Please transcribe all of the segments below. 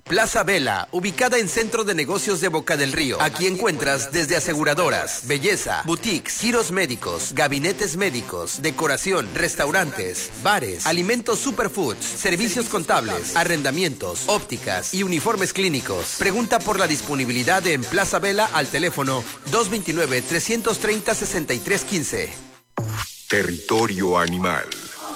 Plaza Vela, ubicada en Centro de Negocios de Boca del Río. Aquí encuentras desde aseguradoras, belleza, boutiques, giros médicos, gabinetes médicos, decoración, restaurantes, bares, alimentos superfoods, servicios contables, arrendamientos, ópticas y uniformes clínicos. Pregunta por la disponibilidad en Plaza Vela al teléfono 229-330-6315. Territorio animal.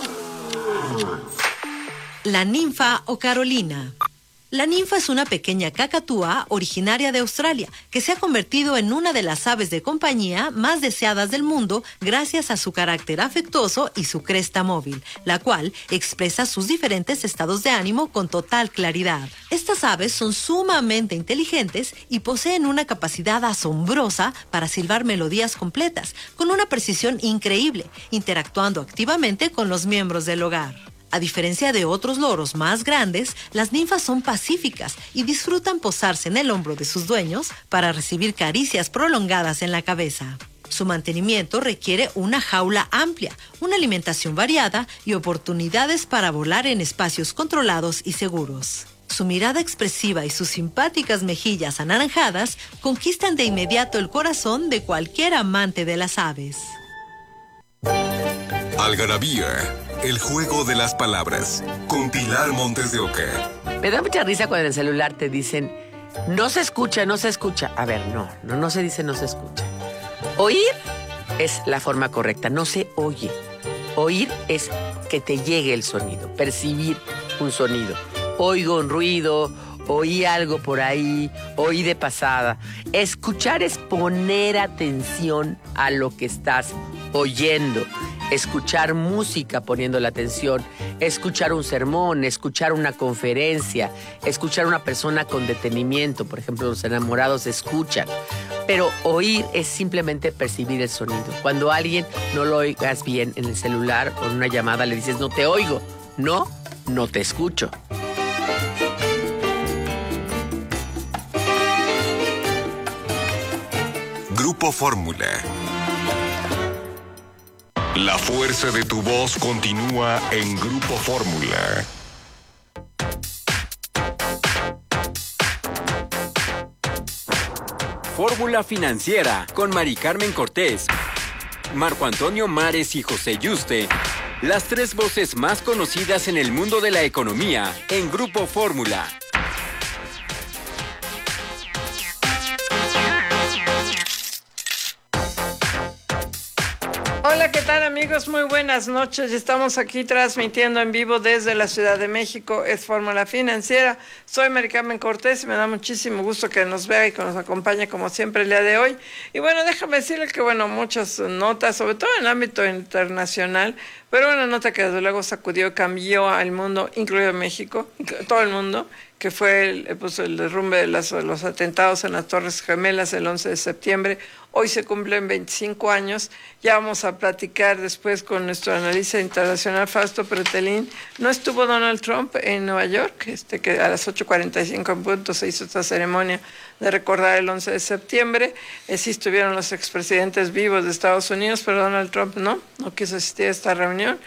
La ninfa o Carolina. La ninfa es una pequeña cacatúa originaria de Australia que se ha convertido en una de las aves de compañía más deseadas del mundo gracias a su carácter afectuoso y su cresta móvil, la cual expresa sus diferentes estados de ánimo con total claridad. Estas aves son sumamente inteligentes y poseen una capacidad asombrosa para silbar melodías completas, con una precisión increíble, interactuando activamente con los miembros del hogar. A diferencia de otros loros más grandes, las ninfas son pacíficas y disfrutan posarse en el hombro de sus dueños para recibir caricias prolongadas en la cabeza. Su mantenimiento requiere una jaula amplia, una alimentación variada y oportunidades para volar en espacios controlados y seguros. Su mirada expresiva y sus simpáticas mejillas anaranjadas conquistan de inmediato el corazón de cualquier amante de las aves. Algarabía. El juego de las palabras, con Pilar Montes de Oca. Me da mucha risa cuando en el celular te dicen, no se escucha, no se escucha. A ver, no se dice no se escucha. Oír es la forma correcta, no se oye. Oír es que te llegue el sonido, percibir un sonido. Oigo un ruido, oí algo por ahí, oí de pasada. Escuchar es poner atención a lo que estás oyendo. Escuchar música poniendo la atención, escuchar un sermón, escuchar una conferencia, escuchar a una persona con detenimiento. Por ejemplo, los enamorados escuchan. Pero oír es simplemente percibir el sonido. Cuando a alguien no lo oigas bien en el celular o en una llamada, le dices, no te oigo. No te escucho. Grupo Fórmula. La fuerza de tu voz continúa en Grupo Fórmula. Fórmula Financiera con Mari Carmen Cortés, Marco Antonio Mares y José Yuste. Las tres voces más conocidas en el mundo de la economía en Grupo Fórmula. Hola, ¿qué tal amigos? Muy buenas noches. Estamos aquí transmitiendo en vivo desde la Ciudad de México. Es Fórmula Financiera. Soy Mari Carmen Cortés y me da muchísimo gusto que nos vea y que nos acompañe como siempre el día de hoy. Y bueno, déjame decirle que muchas notas, sobre todo en el ámbito internacional, pero una nota que desde luego sacudió y cambió al mundo, incluido México, todo el mundo, que fue el derrumbe de los atentados en las Torres Gemelas el 11 de septiembre. Hoy se cumplen 25 años. Ya vamos a platicar después con nuestro analista internacional, Fausto Pretelín. No estuvo Donald Trump en Nueva York, que a las 8:45 en punto se hizo esta ceremonia de recordar el 11 de septiembre. Sí estuvieron los expresidentes vivos de Estados Unidos, pero Donald Trump no quiso asistir a esta reunión.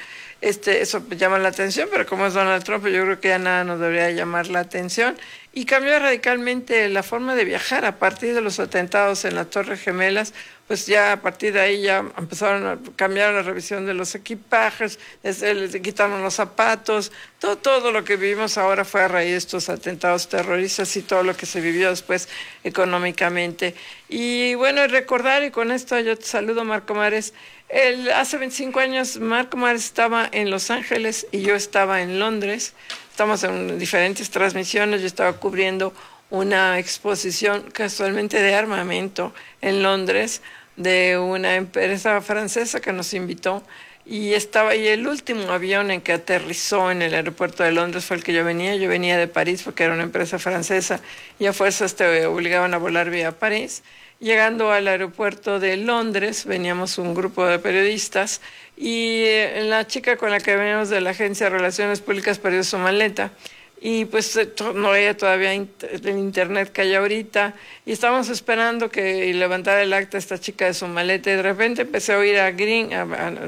Eso llama la atención, pero como es Donald Trump, yo creo que ya nada nos debería llamar la atención. Y cambió radicalmente la forma de viajar a partir de los atentados en las Torres Gemelas. Pues ya a partir de ahí ya cambiaron la revisión de los equipajes, les quitaron los zapatos, todo lo que vivimos ahora fue a raíz de estos atentados terroristas y todo lo que se vivió después económicamente. Y bueno, recordar, y con esto yo te saludo, Marco Mares. Hace 25 años Marco Mares estaba en Los Ángeles y yo estaba en Londres. Estamos en diferentes transmisiones. Yo estaba cubriendo una exposición casualmente de armamento en Londres de una empresa francesa que nos invitó, y estaba ahí el último avión en que aterrizó en el aeropuerto de Londres fue el que yo venía de París porque era una empresa francesa y a fuerzas te obligaban a volar vía París. Llegando al aeropuerto de Londres, veníamos un grupo de periodistas y la chica con la que veníamos de la Agencia de Relaciones Públicas perdió su maleta. Y pues no había todavía el internet que hay ahorita, y estábamos esperando que levantara el acta esta chica de su maleta, y de repente empecé a oír a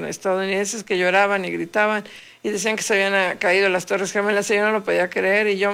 estadounidenses que lloraban y gritaban, y decían que se habían caído las Torres Gemelas, y yo no lo podía creer, y yo